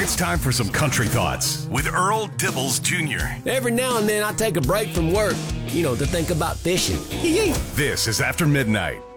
It's time for some country thoughts with Earl Dibbles Jr. Every now and then I take a break from work, to think about fishing. This is After Midnight.